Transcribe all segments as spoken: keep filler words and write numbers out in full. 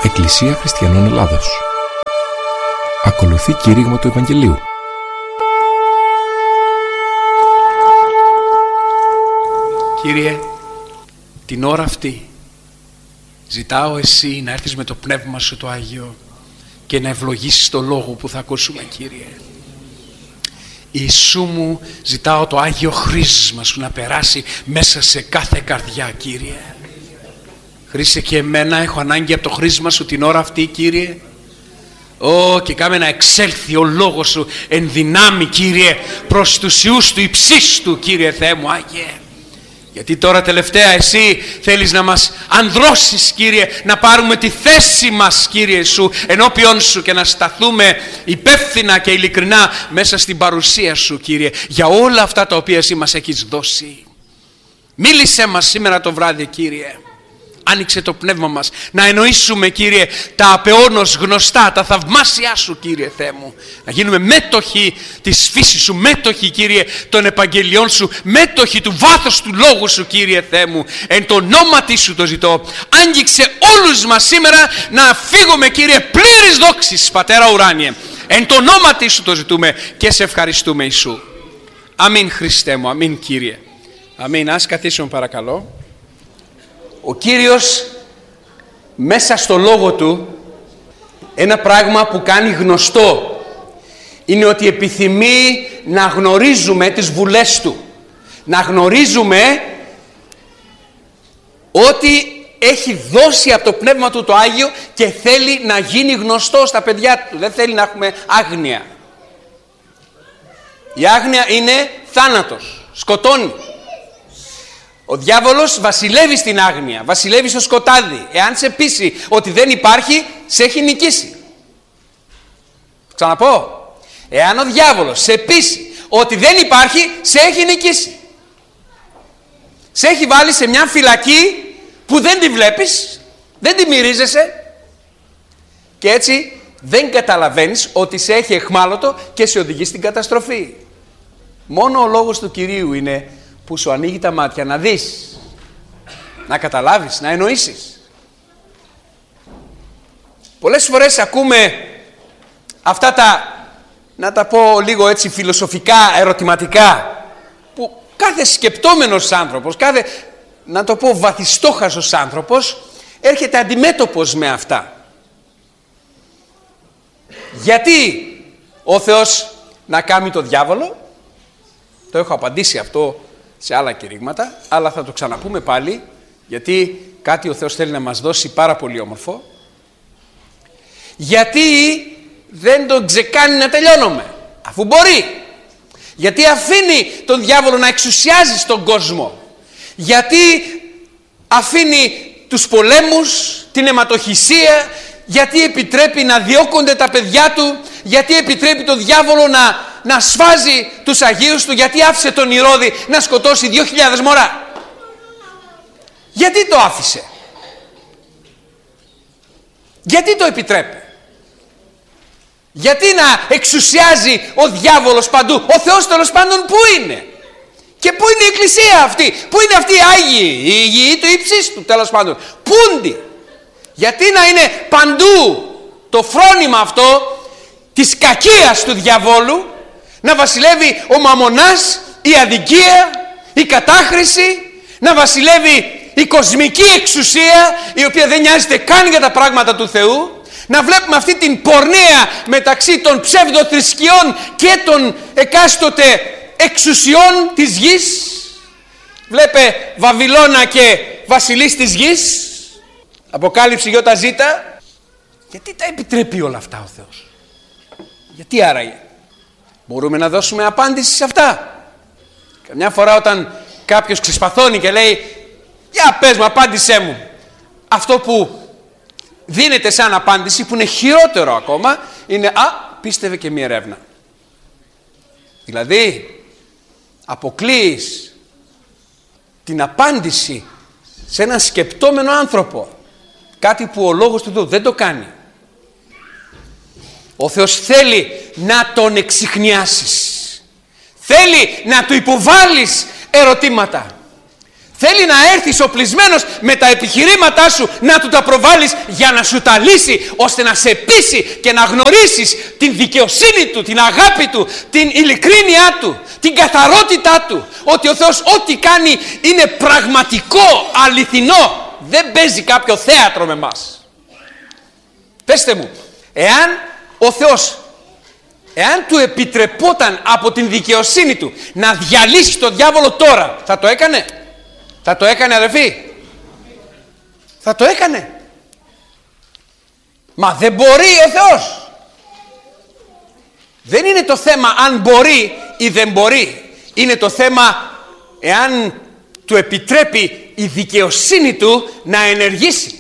Εκκλησία Χριστιανών Ελλάδος. Ακολουθεί κήρυγμα του Ευαγγελίου. Κύριε, την ώρα αυτή ζητάω εσύ να έρθεις με το Πνεύμα Σου το Άγιο και να ευλογήσεις το λόγο που θα ακούσουμε, Κύριε. Ιησού μου, ζητάω το Άγιο χρήσμα Σου να περάσει μέσα σε κάθε καρδιά, Κύριε. Χρήσε και εμένα, έχω ανάγκη από το χρήσμα Σου την ώρα αυτή, Κύριε. Ω, και κάμε να εξέλθει ο λόγος Σου εν δυνάμει, Κύριε, προς τους ιούς του υψίστου, Κύριε Θεέ μου Άγιε. Γιατί τώρα τελευταία εσύ θέλεις να μας ανδρώσεις, Κύριε, να πάρουμε τη θέση μας, Κύριε Σου, ενώπιον Σου και να σταθούμε υπεύθυνα και ειλικρινά μέσα στην παρουσία Σου, Κύριε, για όλα αυτά τα οποία εσύ μας έχεις δώσει. Μίλησέ μας σήμερα το βράδυ, Κύριε. Άνοιξε το πνεύμα μας να εννοήσουμε, Κύριε, τα απεώνως γνωστά, τα θαυμάσια Σου, Κύριε Θεέ μου. Να γίνουμε μέτοχοι της φύσης Σου, μέτοχοι, Κύριε, των επαγγελιών Σου, μέτοχοι του βάθους του λόγου Σου, Κύριε Θεέ μου. Εν το ονόματι Σου το ζητώ. Άγγιξε όλους μας σήμερα να φύγουμε, Κύριε, πλήρης δόξης, Πατέρα ουράνιε. Εν το ονόματι Σου το ζητούμε και σε ευχαριστούμε, Ιησού. Αμήν, Χριστέ μου, αμήν, Κύριε. Αμήν. Ας καθίσουμε παρακαλώ. Ο Κύριος μέσα στο λόγο Του ένα πράγμα που κάνει γνωστό είναι ότι επιθυμεί να γνωρίζουμε τις βουλές Του, να γνωρίζουμε ότι έχει δώσει από το Πνεύμα Του το Άγιο και θέλει να γίνει γνωστό στα παιδιά Του. Δεν θέλει να έχουμε άγνοια. Η άγνοια είναι θάνατος, σκοτώνει. Ο διάβολος βασιλεύει στην άγνοια, βασιλεύει στο σκοτάδι. Εάν σε πείσει ότι δεν υπάρχει, σε έχει νικήσει. Ξαναπώ. Εάν ο διάβολος σε πείσει ότι δεν υπάρχει, σε έχει νικήσει. Σε έχει βάλει σε μια φυλακή που δεν τη βλέπεις, δεν τη μυρίζεσαι και έτσι δεν καταλαβαίνεις ότι σε έχει εχμάλωτο και σε οδηγεί στην καταστροφή. Μόνο ο λόγος του Κυρίου είναι που σου ανοίγει τα μάτια να δεις, να καταλάβεις, να εννοήσεις. Πολλές φορές ακούμε αυτά τα, να τα πω λίγο έτσι φιλοσοφικά, ερωτηματικά, που κάθε σκεπτόμενος άνθρωπος, κάθε, να το πω βαθιστόχαζος άνθρωπος, έρχεται αντιμέτωπος με αυτά. Γιατί ο Θεός να κάνει το διάβολο? Το έχω απαντήσει αυτό σε άλλα κηρύγματα, αλλά θα το ξαναπούμε πάλι, γιατί κάτι ο Θεός θέλει να μας δώσει πάρα πολύ όμορφο. Γιατί δεν τον ξεκάνει να τελειώνουμε, αφού μπορεί. Γιατί αφήνει τον διάβολο να εξουσιάζει στον κόσμο. Γιατί αφήνει τους πολέμους, την αιματοχυσία, γιατί επιτρέπει να διώκονται τα παιδιά του, γιατί επιτρέπει τον διάβολο να, να σφάζει τους Αγίους του, γιατί άφησε τον Ηρώδη να σκοτώσει δύο χιλιάδες μωρά. Γιατί το άφησε? Γιατί το επιτρέπει? Γιατί να εξουσιάζει ο διάβολος παντού? Ο Θεός τέλος πάντων πού είναι? Και πού είναι η εκκλησία αυτή? Πού είναι αυτοί οι Άγιοι, οι Υγιοί του ύψιστου τέλος πάντων? Πούντι? Γιατί να είναι παντού το φρόνημα αυτό της κακίας του διαβόλου, να βασιλεύει ο μαμωνάς, η αδικία, η κατάχρηση, να βασιλεύει η κοσμική εξουσία, η οποία δεν νοιάζεται καν για τα πράγματα του Θεού, να βλέπουμε αυτή την πορνεία μεταξύ των ψευδοθρησκειών και των εκάστοτε εξουσιών της γης. Βλέπε Βαβυλώνα και βασιλείς της γης, Αποκάλυψη Ιώτα Ζήτα. Γιατί τα επιτρέπει όλα αυτά ο Θεός? Γιατί άραγε? Μπορούμε να δώσουμε απάντηση σε αυτά? Καμιά φορά όταν κάποιος ξεσπαθώνει και λέει για πες μου, απάντησέ μου, αυτό που δίνεται σαν απάντηση, που είναι χειρότερο ακόμα, είναι α, πίστευε και μία ερεύνα. Δηλαδή αποκλείεις την απάντηση σε έναν σκεπτόμενο άνθρωπο, κάτι που ο λόγος του Θεού δεν το κάνει. Ο Θεός θέλει να τον εξιχνιάσεις, θέλει να του υποβάλεις ερωτήματα, Θέλει να έρθεις οπλισμένος με τα επιχειρήματά σου, να του τα προβάλλεις για να σου τα λύσει, ώστε να σε πείσει και να γνωρίσεις την δικαιοσύνη του, την αγάπη του, την ειλικρίνειά του, την καθαρότητά του. Ότι ο Θεός ό,τι κάνει είναι πραγματικό, αληθινό. Δεν παίζει κάποιο θέατρο με μας. Πέστε μου, εάν ο Θεός, εάν του επιτρεπόταν από την δικαιοσύνη του να διαλύσει τον διάβολο τώρα, θα το έκανε? Θα το έκανε, αδελφοί? Θα το έκανε? Μα δεν μπορεί ο Θεός. Δεν είναι το θέμα αν μπορεί ή δεν μπορεί. Είναι το θέμα εάν του επιτρέπει η δικαιοσύνη του να ενεργήσει.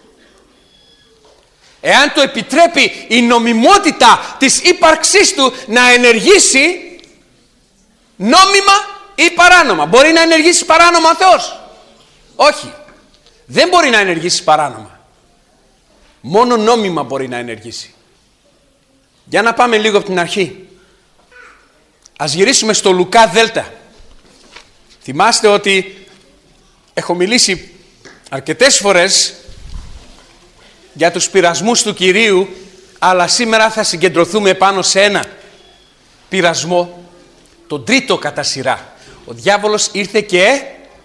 Εάν του επιτρέπει η νομιμότητα της ύπαρξής του να ενεργήσει νόμιμα ή παράνομα. Μπορεί να ενεργήσει παράνομα ο Θεός? Όχι. Δεν μπορεί να ενεργήσει παράνομα. Μόνο νόμιμα μπορεί να ενεργήσει. Για να πάμε λίγο από την αρχή. Ας γυρίσουμε στο Λουκά Δέλτα. Θυμάστε ότι έχω μιλήσει αρκετές φορές για τους πειρασμούς του Κυρίου, αλλά σήμερα θα συγκεντρωθούμε πάνω σε ένα πειρασμό, τον τρίτο κατά σειρά. Ο διάβολος ήρθε και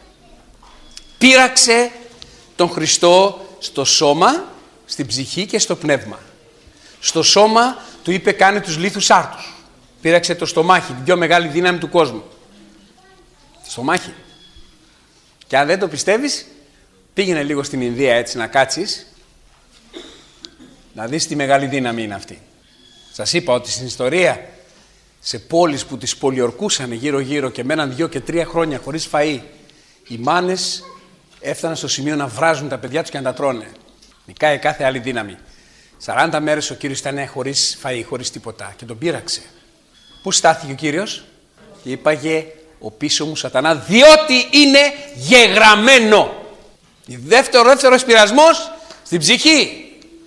πείραξε τον Χριστό στο σώμα, στην ψυχή και στο πνεύμα. Στο σώμα του είπε κάνε τους λίθους άρτους. Πείραξε το στομάχι, την πιο μεγάλη δύναμη του κόσμου. Το στομάχι. Και αν δεν το πιστεύεις, πήγαινε λίγο στην Ινδία έτσι να κάτσεις, να δεις τι μεγάλη δύναμη είναι αυτή. Σας είπα ότι στην ιστορία, σε πόλεις που τις πολιορκούσαν γύρω-γύρω και μέναν δύο και τρία χρόνια χωρίς φαΐ, οι μάνες έφταναν στο σημείο να βράζουν τα παιδιά τους και να τα τρώνε. Νικάει κάθε άλλη δύναμη. σαράντα μέρες ο Κύριος ήταν χωρίς φαΐ, χωρίς τίποτα και τον πείραξε. Πού στάθηκε ο Κύριος? Και είπαγε ο πίσω μου σατανά, διότι είναι γεγραμμένο. Δεύτερο, δεύτερος πειρασμός στην ψυχή.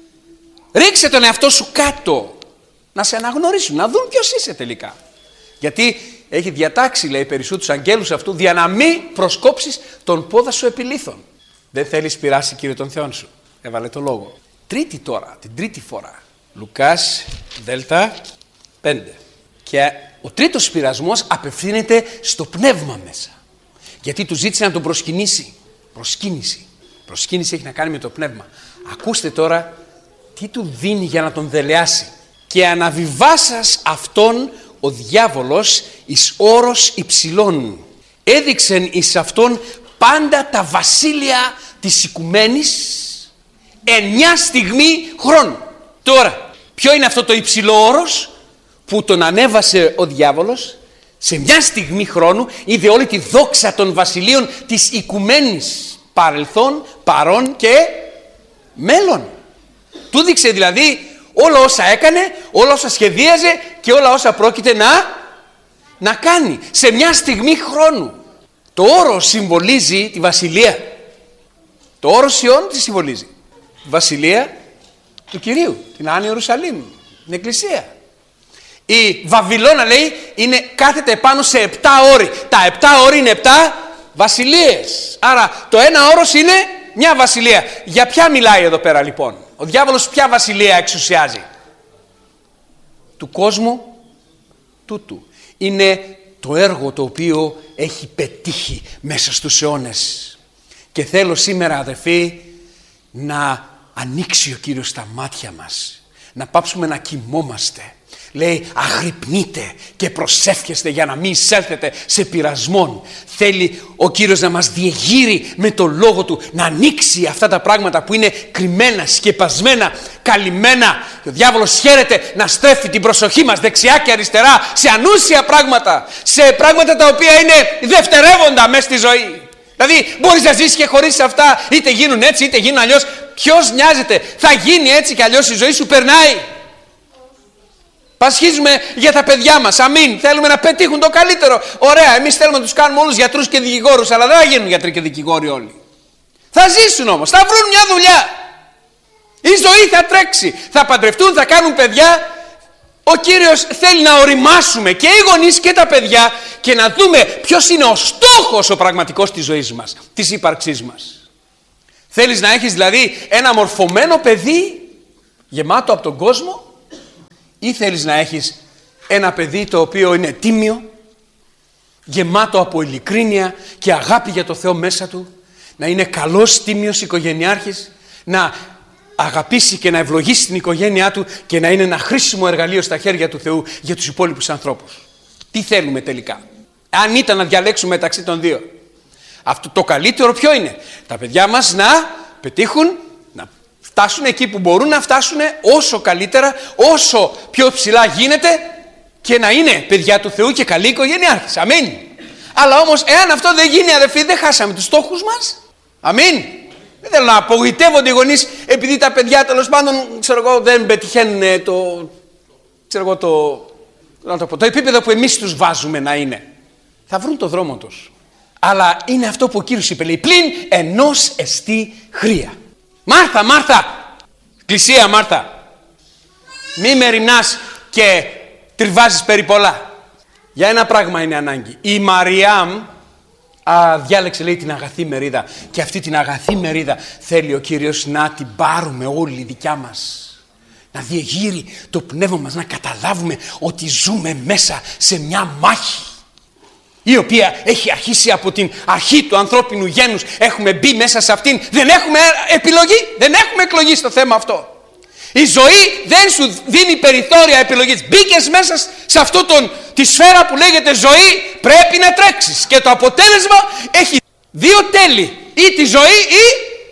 Ρίξε τον εαυτό σου κάτω, να σε αναγνωρίσουν, να δουν ποιος είσαι τελικά. Γιατί έχει διατάξει, λέει, περισσού τους αγγέλους αυτού, για να μην προσκόψεις τον πόδα σου επί λίθων. Δεν θέλεις πειράσει, Κύριε, τον Θεόν σου. Έβαλε το λόγο. Τρίτη τώρα, την τρίτη φορά. Λουκάς, Δέλτα, πέντε. Και ο τρίτος πειρασμός απευθύνεται στο πνεύμα μέσα. Γιατί του ζήτησε να τον προσκυνήσει. Προσκύνηση. Προσκύνηση έχει να κάνει με το πνεύμα. Ακούστε τώρα τι του δίνει για να τον δελεάσει. Και αναβιβάσας αυτόν ο διάβολος εις όρος υψηλών. Έδειξεν εις αυτόν πάντα τα βασίλεια της οικουμένης εν μια στιγμή χρόνου. Τώρα, ποιο είναι αυτό το υψηλό όρος που τον ανέβασε ο διάβολος? Σε μια στιγμή χρόνου είδε όλη τη δόξα των βασιλείων της οικουμένης, παρελθόν, παρόν και μέλλον. Του δείξε δηλαδή όλα όσα έκανε, όλα όσα σχεδίαζε και όλα όσα πρόκειται να, να κάνει σε μια στιγμή χρόνου. Το όρος συμβολίζει τη βασιλεία. Το όρος Σιών τι συμβολίζει? Τη βασιλεία του Κυρίου, την Άννη Ιερουσαλήμ, την Εκκλησία. Η Βαβυλώνα, λέει, είναι, κάθεται επάνω σε επτά όροι. Τα επτά όροι είναι επτά βασιλείες. Άρα το ένα όρος είναι μια βασιλεία. Για ποια μιλάει εδώ πέρα λοιπόν? Ο διάβολος ποια βασιλεία εξουσιάζει? Του κόσμου τούτου. Είναι το έργο το οποίο έχει πετύχει μέσα στους αιώνες. Και θέλω σήμερα, αδελφοί, να ανοίξει ο Κύριος τα μάτια μας. Να πάψουμε να κοιμόμαστε. Λέει αγρυπνείτε και προσεύχεστε για να μην εισέλθετε σε πειρασμόν. Θέλει ο Κύριος να μας διεγείρει με το λόγο Του, να ανοίξει αυτά τα πράγματα που είναι κρυμμένα, σκεπασμένα, καλυμμένα. Και ο διάβολος χαίρεται να στρέφει την προσοχή μας δεξιά και αριστερά σε ανούσια πράγματα, σε πράγματα τα οποία είναι δευτερεύοντα μέσα στη ζωή. Δηλαδή μπορείς να ζήσεις και χωρίς αυτά, είτε γίνουν έτσι είτε γίνουν αλλιώς. Ποιος νοιάζεται? Θα γίνει έτσι και αλλιώς η ζωή σου περνάει. Πασχίζουμε για τα παιδιά μας. Αμήν. Θέλουμε να πετύχουν το καλύτερο. Ωραία. Εμείς θέλουμε να τους κάνουμε όλους γιατρούς και δικηγόρους, αλλά δεν θα γίνουν γιατροί και δικηγόροι όλοι. Θα ζήσουν όμως. Θα βρουν μια δουλειά. Η ζωή θα τρέξει. Θα παντρευτούν, θα κάνουν παιδιά Ο Κύριος θέλει να οριμάσουμε και οι γονείς και τα παιδιά και να δούμε ποιος είναι ο στόχος ο πραγματικός της ζωής μας, της ύπαρξής μας. Θέλεις να έχεις δηλαδή ένα μορφωμένο παιδί γεμάτο από τον κόσμο, ή θέλεις να έχεις ένα παιδί το οποίο είναι τίμιο, γεμάτο από ειλικρίνεια και αγάπη για το Θεό μέσα του, να είναι καλός, τίμιος οικογενειάρχης, να αγαπήσει και να ευλογήσει την οικογένειά του και να είναι ένα χρήσιμο εργαλείο στα χέρια του Θεού για τους υπόλοιπους ανθρώπους. Τι θέλουμε τελικά? Αν ήταν να διαλέξουμε μεταξύ των δύο, αυτό το καλύτερο ποιο είναι? Τα παιδιά μας να πετύχουν, να φτάσουν εκεί που μπορούν να φτάσουν όσο καλύτερα, όσο πιο ψηλά γίνεται, και να είναι παιδιά του Θεού και καλή οικογένειάρχης. Αμήν. Αλλά όμως εάν αυτό δεν γίνει, αδερφοί, δεν χάσαμε τους στόχους μας. Αμήν. Δεν θέλω να απογοητεύονται οι γονείς επειδή τα παιδιά τέλος πάντων, ξέρω εγώ, δεν πετυχαίνουν το, ξέρω εγώ, το, να το, πω, το επίπεδο που εμείς τους βάζουμε να είναι. Θα βρουν το δρόμο τους. Αλλά είναι αυτό που ο Κύριος είπε, λέει, πλην ενός εστί χρία. Μάρθα, Μάρθα, εκκλησία Μάρθα, μη μεριμνάς και τριβάζεις περί πολλά. Για ένα πράγμα είναι ανάγκη. Η Μαριάμ α, διάλεξε, λέει, την αγαθή μερίδα, και αυτή την αγαθή μερίδα θέλει ο Κύριος να την πάρουμε όλοι η δικιά μας. Να διεγείρει το πνεύμα μας, να καταλάβουμε ότι ζούμε μέσα σε μια μάχη, η οποία έχει αρχίσει από την αρχή του ανθρώπινου γένους. Έχουμε μπει μέσα σε αυτήν. Δεν έχουμε επιλογή, δεν έχουμε εκλογή στο θέμα αυτό. Η ζωή δεν σου δίνει περιθώρια επιλογής. Μπήκες μέσα σε αυτό τον, τη σφαίρα που λέγεται ζωή, πρέπει να τρέξεις. Και το αποτέλεσμα έχει δύο τέλη. Ή τη ζωή ή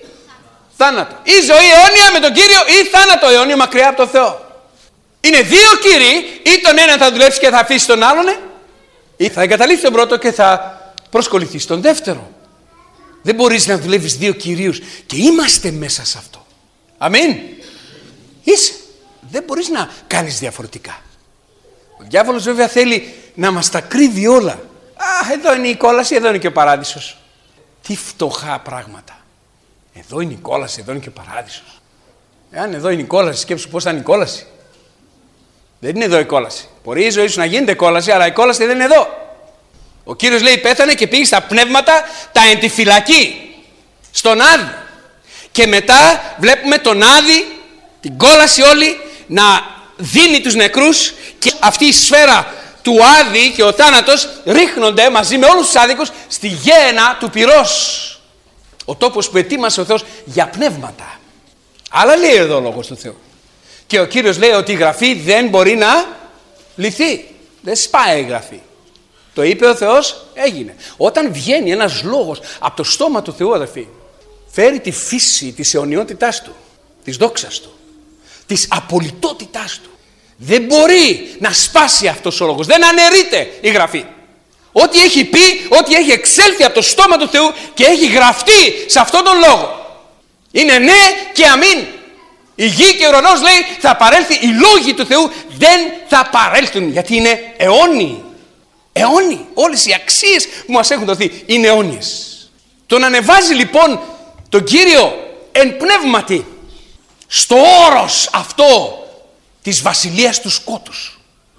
θάνατο. Ή ζωή αιώνια με τον Κύριο ή θάνατο αιώνιο μακριά από τον Θεό. Είναι δύο κύριοι, ή τον έναν θα δουλέψει και θα αφήσει τον άλλον, ή θα εγκαταλείψει τον πρώτο και θα προσκοληθεί στον δεύτερο. Δεν μπορείς να δουλεύεις δύο κυρίους, και είμαστε μέσα σε αυτό. Αμήν. Είσαι. Δεν μπορείς να κάνεις διαφορετικά. Ο διάβολος βέβαια θέλει να μας τα κρύβει όλα. Α, εδώ είναι η κόλαση, εδώ είναι και ο παράδεισος. Τι φτωχά πράγματα. Εδώ είναι η κόλαση, εδώ είναι και ο παράδεισος. Εάν εδώ είναι η κόλαση, σκέψου πώς θα είναι η κόλαση. Δεν είναι εδώ η κόλαση. Μπορεί η ζωή σου να γίνεται κόλαση, αλλά η κόλαση δεν είναι εδώ. Ο Κύριος, λέει, πέθανε και πήγε στα πνεύματα τα εν τη φυλακή, στον Άδη. Και μετά βλέπουμε τον Άδη, την κόλαση όλη, να δίνει τους νεκρούς, και αυτή η σφαίρα του Άδη και ο θάνατος ρίχνονται μαζί με όλους τους άδικους στη γέενα του πυρός. Ο τόπος που ετοίμασε ο Θεός για πνεύματα. Αλλά λέει εδώ ο λόγος του Θεού. Και ο Κύριος λέει ότι η Γραφή δεν μπορεί να λυθεί. Δεν σπάει η Γραφή. Το είπε ο Θεός, έγινε. Όταν βγαίνει ένας λόγος από το στόμα του Θεού, αδερφοί, φέρει τη φύση της αιωνιότητάς του, της δόξας του, της απολυτότητάς του. Δεν μπορεί να σπάσει αυτός ο λόγος. Δεν αναιρείται η Γραφή. Ό,τι έχει πει, ό,τι έχει εξέλθει από το στόμα του Θεού και έχει γραφτεί σε αυτόν τον λόγο, είναι ναι και αμήν. Η γη και ο ουρανός, λέει, θα παρέλθει. Οι λόγοι του Θεού δεν θα παρέλθουν, γιατί είναι αιώνιοι. Αιώνιοι. Όλες οι αξίες που μας έχουν δοθεί είναι αιώνιες. Τον ανεβάζει λοιπόν τον Κύριο εν πνεύματι στο όρος αυτό της βασιλείας του σκότους,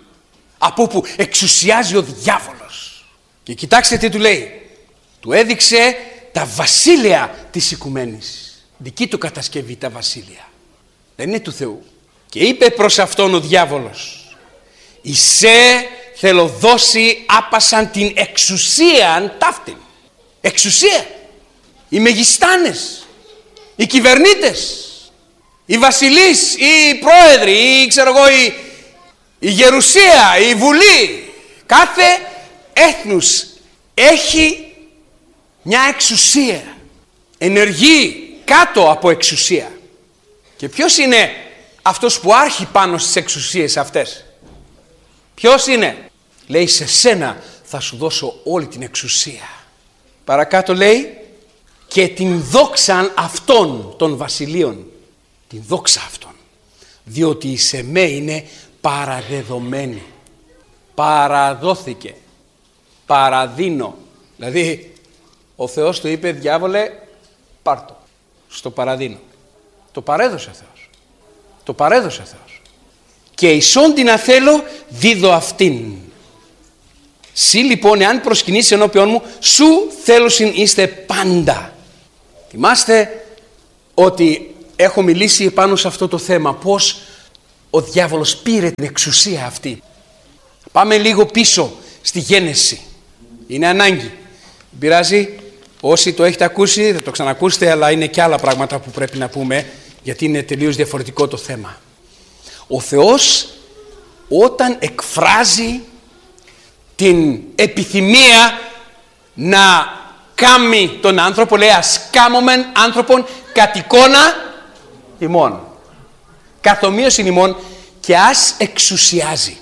από όπου εξουσιάζει ο διάβολος. Και κοιτάξτε τι του λέει. Του έδειξε τα βασίλεια της οικουμένης. Δική του κατασκευή τα βασίλεια. Δεν είναι του Θεού. Και είπε προς αυτόν ο διάβολος, «Ισέ θέλω δώσει άπασαν την εξουσίαν ταύτην». Εξουσία. Οι μεγιστάνες, οι κυβερνήτες, οι βασιλείς, οι πρόεδροι, ή ξέρω εγώ, η, η γερουσία, η βουλή, κάθε έθνους έχει μια εξουσία, ενεργεί κάτω από εξουσία. Και ποιος είναι αυτός που άρχει πάνω στις εξουσίες αυτές? Ποιος είναι? Λέει, σε σένα θα σου δώσω όλη την εξουσία. Παρακάτω λέει, και την δόξαν αυτών των βασιλείων. Την δόξα αυτών. Διότι η σε με είναι παραδεδομένη. Παραδόθηκε. Παραδίνω. Δηλαδή, ο Θεός του είπε, διάβολε, πάρ' το. Στο παραδίνω. Το παρέδωσε ο Θεός. Το παρέδωσε ο Θεός. και εισόν την θέλω δίδω αυτήν. Συ λοιπόν εάν προσκυνήσεις ενώπιον μου, σου θέλουσιν είστε πάντα. Θυμάστε ότι έχω μιλήσει πάνω σε αυτό το θέμα, πώς ο διάβολος πήρε την εξουσία αυτή. Πάμε λίγο πίσω στη Γένεση. Είναι ανάγκη. Δεν πειράζει, όσοι το έχετε ακούσει θα το ξανακούσετε, αλλά είναι και άλλα πράγματα που πρέπει να πούμε, γιατί είναι τελείως διαφορετικό το θέμα. Ο Θεός όταν εκφράζει την επιθυμία να κάμει τον άνθρωπο, λέει ας κάμωμεν άνθρωπον κατ' εικόνα ημών, καθομοίωσιν ημών, και ας εξουσιάζει.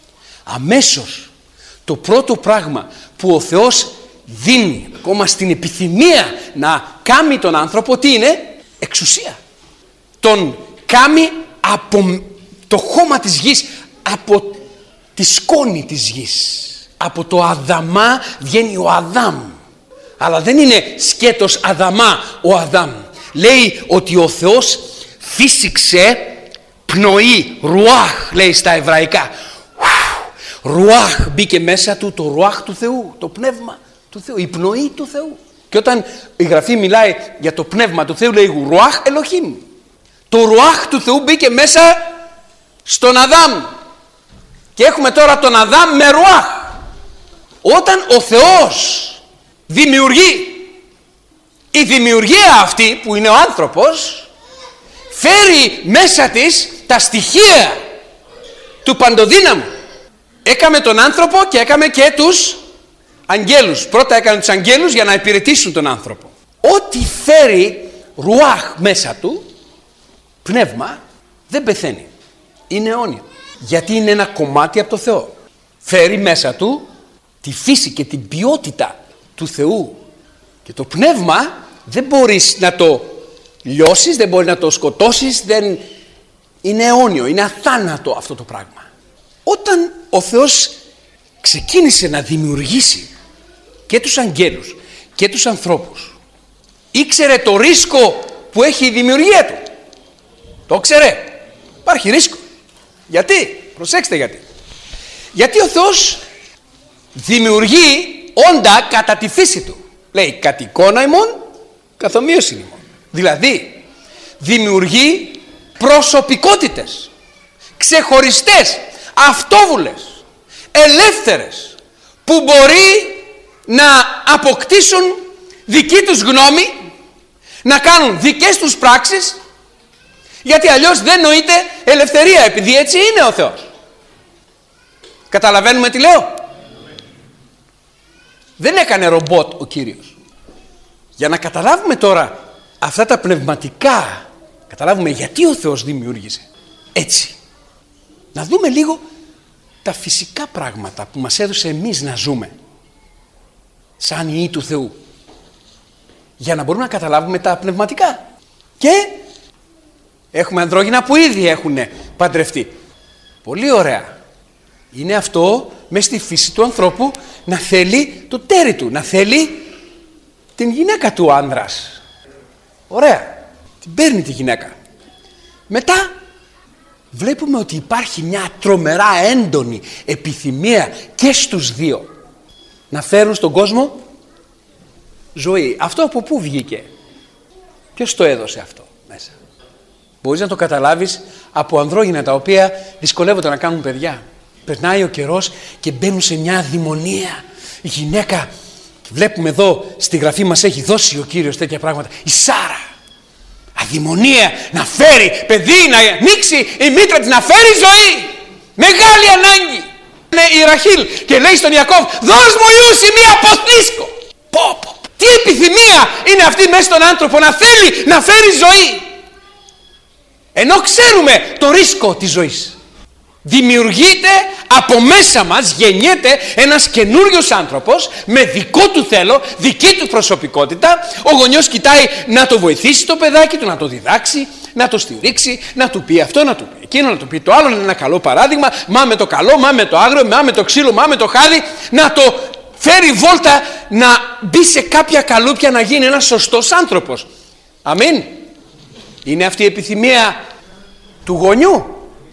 Αμέσως το πρώτο πράγμα που ο Θεός δίνει ακόμα στην επιθυμία να κάμει τον άνθρωπο, τι είναι? Εξουσία. Τον κάμει από το χώμα της γης, από τη σκόνη της γης. Από το Αδαμά βγαίνει ο Αδάμ. Αλλά δεν είναι σκέτος Αδαμά ο Αδάμ. Λέει ότι ο Θεός φύσηξε πνοή, ρουάχ λέει στα εβραϊκά. Ρουάχ, μπήκε μέσα του το ρουάχ του Θεού, το πνεύμα του Θεού, η πνοή του Θεού. Και όταν η Γραφή μιλάει για το πνεύμα του Θεού, λέει ρουάχ Ελοχήμ. Το ρουάχ του Θεού μπήκε μέσα στον Αδάμ. Και έχουμε τώρα τον Αδάμ με ρουάχ. Όταν ο Θεός δημιουργεί, η δημιουργία αυτή που είναι ο άνθρωπος φέρει μέσα της τα στοιχεία του παντοδύναμου. Έκαμε τον άνθρωπο και έκαμε και τους αγγέλους. Πρώτα έκανε τους αγγέλους για να υπηρετήσουν τον άνθρωπο. Ό,τι φέρει ρουάχ μέσα του, πνεύμα, δεν πεθαίνει. Είναι αιώνιο. Γιατί είναι ένα κομμάτι από το Θεό. Φέρει μέσα του τη φύση και την ποιότητα του Θεού. Και το πνεύμα δεν μπορείς να το λιώσεις, δεν μπορείς να το σκοτώσεις, δεν... είναι αιώνιο, είναι αθάνατο αυτό το πράγμα. Όταν ο Θεός ξεκίνησε να δημιουργήσει και τους αγγέλους και τους ανθρώπους, ήξερε το ρίσκο που έχει η δημιουργία του. Το ξέρε. Υπάρχει ρίσκο. Γιατί? Προσέξτε γιατί. Γιατί ο Θεός δημιουργεί όντα κατά τη φύση του. Λέει κατ' εικόνα ημών, καθομοίωσιν ημών. Δηλαδή δημιουργεί προσωπικότητες ξεχωριστές, αυτόβουλες, ελεύθερες, που μπορεί να αποκτήσουν δική τους γνώμη, να κάνουν δικές τους πράξεις, γιατί αλλιώς δεν νοείται ελευθερία, επειδή έτσι είναι ο Θεός. Καταλαβαίνουμε τι λέω? Δεν έκανε ρομπότ ο Κύριος. Για να καταλάβουμε τώρα αυτά τα πνευματικά, καταλάβουμε γιατί ο Θεός δημιούργησε έτσι. Να δούμε λίγο τα φυσικά πράγματα που μας έδωσε εμείς να ζούμε σαν ιοί του Θεού, για να μπορούμε να καταλάβουμε τα πνευματικά. Και έχουμε ανδρόγυνα που ήδη έχουν παντρευτεί. Πολύ ωραία. Είναι αυτό μες στη φύση του ανθρώπου, να θέλει το τέρι του, να θέλει την γυναίκα του άνδρας. Ωραία. Την παίρνει τη γυναίκα. Μετά βλέπουμε ότι υπάρχει μια τρομερά έντονη επιθυμία και στους δύο να φέρουν στον κόσμο ζωή. Αυτό από πού βγήκε? Ποιος το έδωσε αυτό μέσα? Μπορείς να το καταλάβεις από ανδρόγυνα τα οποία δυσκολεύονται να κάνουν παιδιά. Περνάει ο καιρός και μπαίνουν σε μια αδημονία. Η γυναίκα, βλέπουμε εδώ στη Γραφή μας έχει δώσει ο Κύριος τέτοια πράγματα. Η Σάρα, αδημονία, να φέρει παιδί, να ανοίξει η μήτρα της, να φέρει ζωή. Μεγάλη ανάγκη. Είναι η Ραχήλ και λέει στον Ιακώβ, δώσ' μου Ιούση μία ποθνίσκο. Πω, πω. Τι επιθυμία είναι αυτή μέσα στον άνθρωπο, να θέλει να φέρει ζωή. Ενώ ξέρουμε το ρίσκο της ζωής. Δημιουργείται από μέσα μας, γεννιέται ένας καινούριος άνθρωπος με δικό του θέλω, δική του προσωπικότητα. Ο γονιός κοιτάει να το βοηθήσει το παιδάκι του, να το διδάξει, να το στηρίξει, να του πει αυτό, να του πει εκείνο, να του πει το άλλο, να είναι ένα καλό παράδειγμα, μα με το καλό, μα με το άγριο, μα με το ξύλο, μα με το χάδι, να το φέρει βόλτα, να μπει σε κάποια καλούπια, να γίνει ένας σωστός άνθρωπος. Αμήν. Είναι αυτή η επιθυμία του γονιού.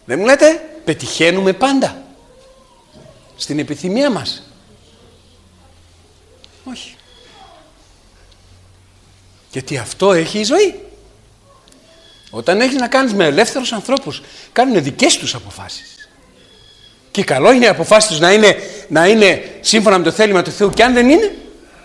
Δεν μου λέτε, πετυχαίνουμε πάντα στην επιθυμία μας? Όχι. Γιατί αυτό έχει η ζωή. Όταν έχεις να κάνεις με ελεύθερους ανθρώπους, κάνουν δικές τους αποφάσεις. Και καλό είναι οι αποφάσεις τους να είναι, να είναι σύμφωνα με το θέλημα του Θεού, και αν δεν είναι,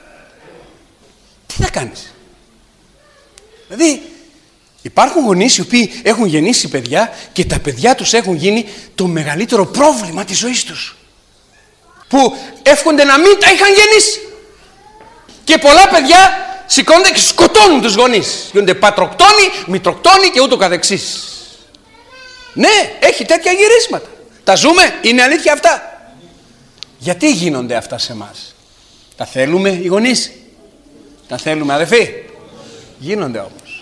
τι θα κάνεις? Δηλαδή, υπάρχουν γονείς οι οποίοι έχουν γεννήσει παιδιά και τα παιδιά τους έχουν γίνει το μεγαλύτερο πρόβλημα της ζωής τους, που εύχονται να μην τα είχαν γεννήσει. Και πολλά παιδιά σηκώνονται και σκοτώνουν τους γονείς. Γίνονται πατροκτόνοι, μητροκτόνοι και ούτω καθεξής. Ναι, έχει τέτοια γυρίσματα. Τα ζούμε, είναι αλήθεια αυτά. Γιατί γίνονται αυτά σε εμάς? Τα θέλουμε οι γονείς? Τα θέλουμε, αδελφοί? Γίνονται όμως.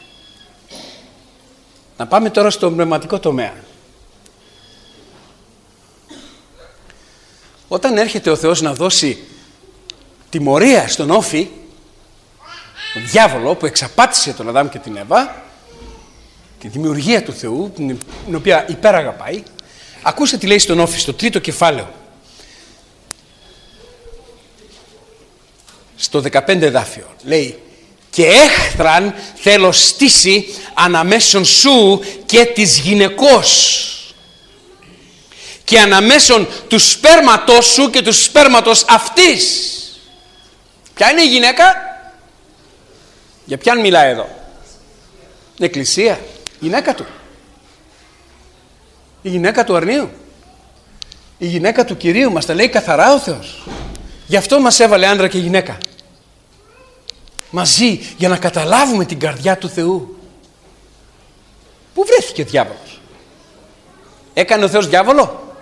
Να πάμε τώρα στο πνευματικό τομέα. Όταν έρχεται ο Θεός να δώσει τιμωρία στον Όφη, τον διάβολο που εξαπάτησε τον Αδάμ και την Εύα, τη δημιουργία του Θεού, την οποία υπεραγαπάει, ακούστε τι λέει στον Όφη, στο τρίτο κεφάλαιο, στο δεκαπέντε εδάφιο. Λέει: «Και έχθραν θέλω στήσει αναμέσων σου και της γυναικός, και αναμέσων του σπέρματος σου και του σπέρματος αυτής». Ποια είναι η γυναίκα? Για ποιαν μιλάει εδώ? Την Εκκλησία, η γυναίκα του, η γυναίκα του αρνίου, η γυναίκα του Κυρίου. Μας τα λέει καθαρά ο Θεός. Γι' αυτό μας έβαλε άντρα και γυναίκα μαζί, για να καταλάβουμε την καρδιά του Θεού. Πού βρέθηκε ο διάβολος? Έκανε ο Θεός διάβολο?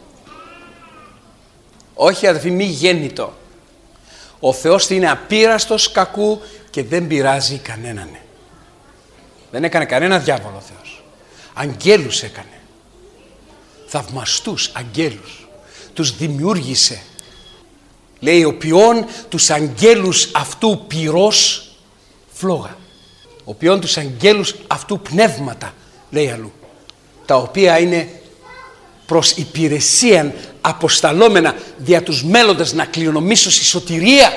Όχι, αδελφοί, μη γέννητο. Ο Θεός είναι απείραστος κακού και δεν πειράζει κανέναν. Δεν έκανε κανένα διάβολο ο Θεός. Αγγέλους έκανε. Θαυμαστούς αγγέλους. Τους δημιούργησε. Λέει: ο ποιόν τους αγγέλους αυτού πυρός φλόγα. Ο ποιόν τους αγγέλους αυτού πνεύματα, λέει αλλού, τα οποία είναι προς υπηρεσίαν αποσταλόμενα δια τους μέλλοντες να κληρονομήσουν στη σωτηρία.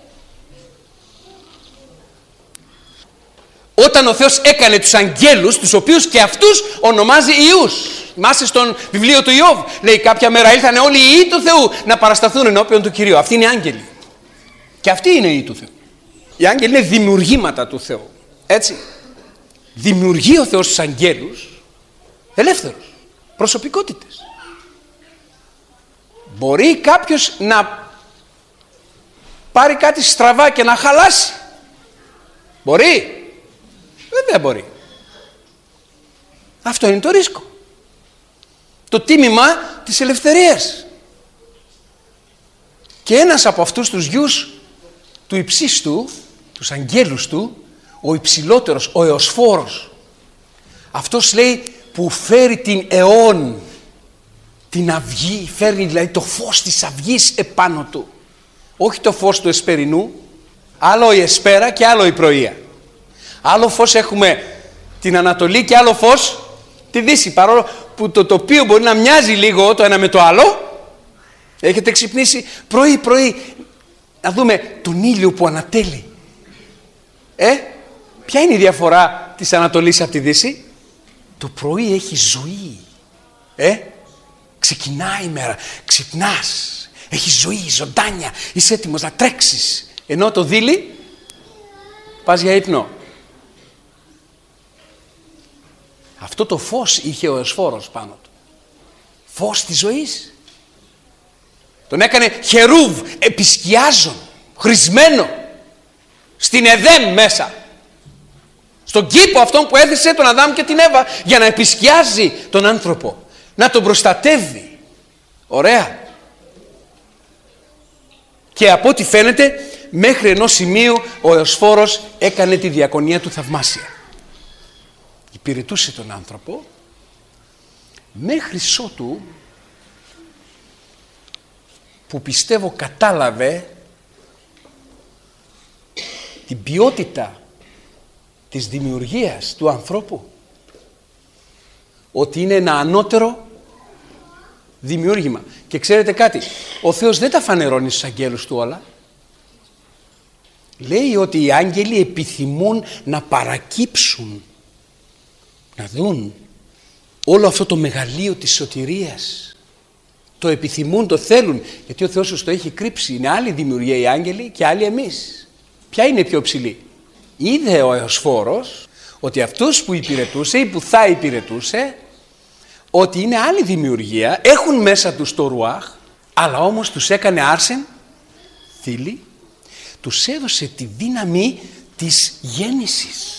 Όταν ο Θεός έκανε τους αγγέλους, τους οποίους και αυτούς ονομάζει ιούς. Θυμάστε στον βιβλίο του Ιώβ, λέει: κάποια μέρα ήλθαν όλοι οι ιοί του Θεού να παρασταθούν ενώπιον του Κυρίου. Αυτοί είναι οι άγγελοι. Και αυτοί είναι οι ιοί του Θεού. Οι άγγελοι είναι δημιουργήματα του Θεού. Έτσι. Δημιουργεί ο Θεός τους αγγέλους ελεύθερους, προσωπικότητες. Μπορεί κάποιος να πάρει κάτι στραβά και να χαλάσει? Μπορεί? Δεν μπορεί. Αυτό είναι το ρίσκο. Το τίμημα της ελευθερίας. Και ένας από αυτούς τους γιους του υψίστου, τους αγγέλους του, ο υψηλότερος, ο Εωσφόρος, αυτός λέει που φέρει την αιών, την αυγή, φέρνει δηλαδή το φως της αυγής επάνω του. Όχι το φως του εσπερινού, άλλο η εσπέρα και άλλο η πρωία. Άλλο φως έχουμε την Ανατολή και άλλο φως τη Δύση. Παρόλο που το τοπίο μπορεί να μοιάζει λίγο το ένα με το άλλο, έχετε ξυπνήσει πρωί πρωί να δούμε τον ήλιο που ανατέλει. Ε, ποια είναι η διαφορά της Ανατολής από τη Δύση? Το πρωί έχει ζωή. Ε, ξεκινάει η μέρα, ξυπνάς, έχει ζωή, ζωντάνια, είσαι έτοιμος να τρέξεις. Ενώ το δίλη πας για ύπνο. Αυτό το φως είχε ο Εωσφόρος πάνω του. Φως της ζωής. Τον έκανε χερούβ, επισκιάζον, χρησμένο, στην Εδέμ μέσα. Στον κήπο αυτόν που έθεσε τον Αδάμ και την Εύα για να επισκιάζει τον άνθρωπο, να τον προστατεύει. Ωραία. Και από ό,τι φαίνεται μέχρι ενός σημείου ο Εωσφόρος έκανε τη διακονία του θαυμάσια. Υπηρετούσε τον άνθρωπο μέχρι ότου που πιστεύω κατάλαβε την ποιότητα της δημιουργίας του ανθρώπου, ότι είναι ένα ανώτερο δημιούργημα. Και ξέρετε κάτι, ο Θεός δεν τα φανερώνει στους αγγέλους του όλα. Λέει ότι οι άγγελοι επιθυμούν να παρακύψουν, να δουν όλο αυτό το μεγαλείο της σωτηρίας. Το επιθυμούν, το θέλουν, γιατί ο Θεός τους το έχει κρύψει. Είναι άλλη δημιουργία οι άγγελοι και άλλοι εμείς. Ποια είναι πιο ψηλή? Είδε ο Εωσφόρος ότι αυτούς που υπηρετούσε ή που θα υπηρετούσε, ότι είναι άλλη δημιουργία, έχουν μέσα τους το ρουάχ, αλλά όμως τους έκανε άρσεν θήλη, τους έδωσε τη δύναμη της γέννησης,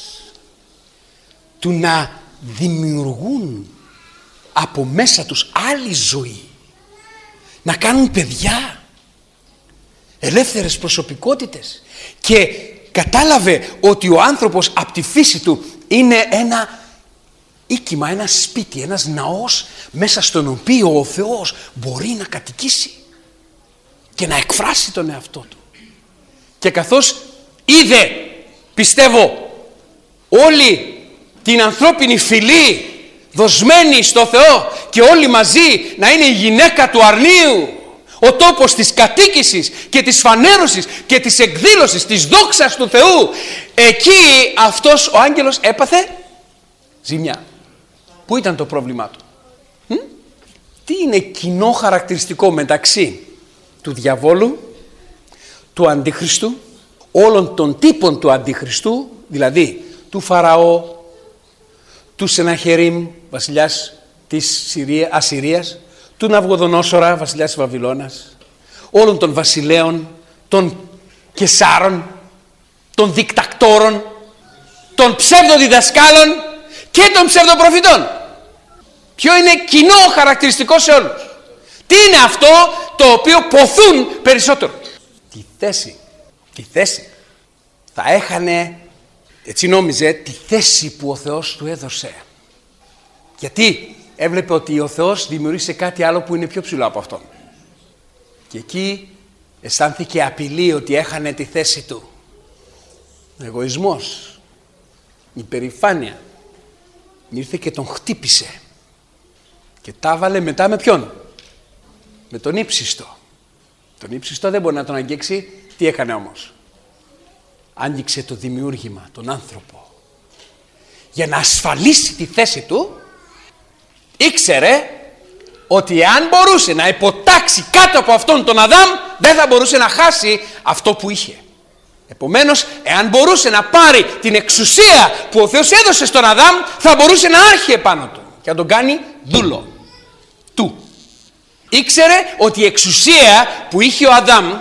του να δημιουργούν από μέσα τους άλλη ζωή, να κάνουν παιδιά, ελεύθερες προσωπικότητες. Και κατάλαβε ότι ο άνθρωπος από τη φύση του είναι ένα οίκημα, ένα σπίτι, ένας ναός μέσα στον οποίο ο Θεός μπορεί να κατοικήσει και να εκφράσει τον εαυτό του. Και καθώς είδε, πιστεύω, όλη την ανθρώπινη φυλή δοσμένη στο Θεό και όλοι μαζί να είναι η γυναίκα του αρνίου, ο τόπος της κατοίκησης και της φανέρωσης και της εκδήλωσης της δόξας του Θεού, εκεί αυτός ο άγγελος έπαθε ζημιά. Πού ήταν το πρόβλημά του? Μ? Τι είναι κοινό χαρακτηριστικό μεταξύ του διαβόλου, του αντίχριστου, όλων των τύπων του αντίχριστου, δηλαδή του Φαραώ, του Σεναχερίμ, βασιλιάς της Συρία, Ασσυρίας, του Ναβγοδονόσορα, βασιλιάς της Βαβυλώνας, όλων των βασιλέων, των κεσάρων, των δικτακτόρων, των ψευδοδιδασκάλων και των ψευδοπροφητών. Ποιο είναι κοινό χαρακτηριστικό σε όλους? Τι είναι αυτό το οποίο ποθούν περισσότερο? Τη θέση. Τη θέση. Θα έχανε, έτσι νόμιζε, τη θέση που ο Θεός του έδωσε. Γιατί έβλεπε ότι ο Θεός δημιούργησε κάτι άλλο που είναι πιο ψηλό από αυτόν. Και εκεί αισθάνθηκε απειλή ότι έχανε τη θέση του. Ο εγωισμός, η υπερηφάνεια, ήρθε και τον χτύπησε. Και τα βάλε μετά με ποιον? Με τον ύψιστο. Τον ύψιστο δεν μπορεί να τον αγγίξει. Τι έκανε όμως? Άγγιξε το δημιούργημα, τον άνθρωπο. Για να ασφαλίσει τη θέση του, ήξερε ότι αν μπορούσε να υποτάξει κάτω από αυτόν τον Αδάμ, δεν θα μπορούσε να χάσει αυτό που είχε. Επομένως, εάν μπορούσε να πάρει την εξουσία που ο Θεός έδωσε στον Αδάμ, θα μπορούσε να άρχει επάνω του και να τον κάνει δούλο του. Ήξερε ότι η εξουσία που είχε ο Αδάμ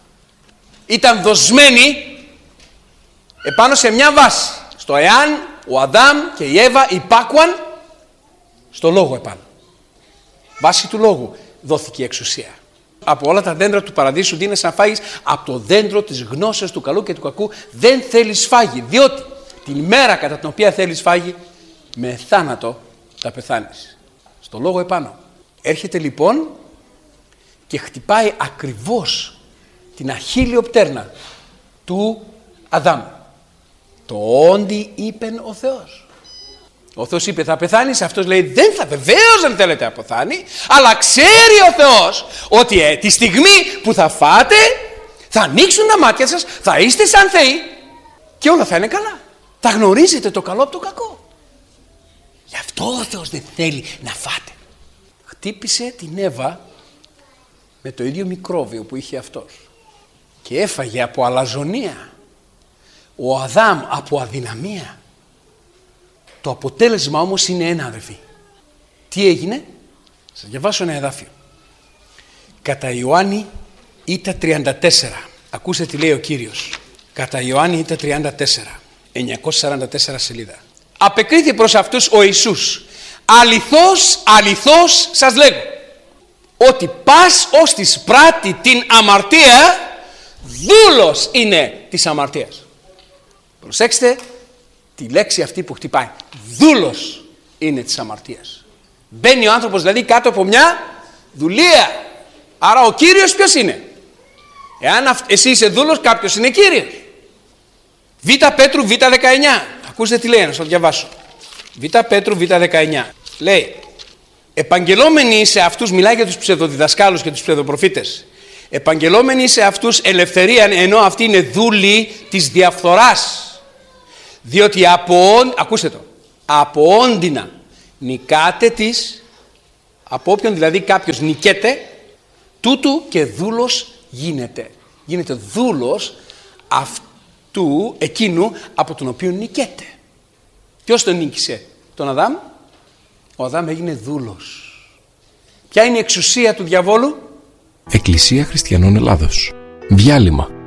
ήταν δοσμένη επάνω σε μια βάση. Στο εάν ο Αδάμ και η Εύα υπάκουαν στο λόγο επάνω. Βάση του λόγου δόθηκε η εξουσία. Από όλα τα δέντρα του παραδείσου δίνεσαι να φάγεις, από το δέντρο της γνώσεως του καλού και του κακού δεν θέλεις φάγει, διότι την ημέρα κατά την οποία θέλεις φάγει, με θάνατο θα πεθάνεις. Στο λόγο επάνω. Έρχεται λοιπόν και χτυπάει ακριβώς την αχίλιο πτέρνα του Αδάμ. Το όντι είπεν ο Θεός. Ο Θεός είπε θα πεθάνεις, αυτός λέει δεν θα, βεβαίως δεν θέλετε να πεθάνει, αλλά ξέρει ο Θεός ότι ε, τη στιγμή που θα φάτε θα ανοίξουν τα μάτια σας, θα είστε σαν θεοί και όλα θα είναι καλά. Θα γνωρίζετε το καλό από το κακό. Γι' αυτό ο Θεός δεν θέλει να φάτε. Χτύπησε την Εύα με το ίδιο μικρόβιο που είχε αυτός και έφαγε από αλαζονία. Ο Αδάμ από αδυναμία. Το αποτέλεσμα όμως είναι ένα, αδερφοί. Τι έγινε? Σας διαβάσω ένα εδάφιο. Κατά Ιωάννη Ήτα τριάντα τέσσερα. Ακούστε τι λέει ο Κύριος. Κατά Ιωάννη Ήτα τριάντα τέσσερα. εννιακόσια σαράντα τέσσερα σελίδα. Απεκρίθη προς αυτούς ο Ιησούς. Αληθώς, αληθώς σας λέγω, ότι πας ως της πράττει την αμαρτία, δούλος είναι της αμαρτίας. Προσέξτε τη λέξη αυτή που χτυπάει. Δούλος είναι της αμαρτίας. Μπαίνει ο άνθρωπος δηλαδή κάτω από μια δουλεία. Άρα ο Κύριος ποιος είναι? Εάν εσύ είσαι δούλος, κάποιος είναι Κύριος. Β Πέτρου Β δεκαεννιά. Ακούστε τι λέει, να σας το διαβάσω. Β Πέτρου Β δεκαεννιά. Λέει Επαγγελόμενοι σε αυτούς, μιλάει για τους ψευδοδιδασκάλους και τους ψευδοπροφήτες. Επαγγελόμενοι σε αυτούς ελευθερία, ενώ αυτοί είναι δούλοι της διαφθοράς. Διότι από, ακούστε το, από όντινα νικάτε της, από όποιον δηλαδή κάποιος νικέται, τούτου και δούλος γίνεται. Γίνεται δούλος αυτού, εκείνου από τον οποίο νικέται. Ποιος τον νίκησε? Τον Αδάμ. Ο Αδάμ έγινε δούλος. Ποια είναι η εξουσία του διαβόλου? Εκκλησία Χριστιανών Ελλάδος. Διάλειμμα.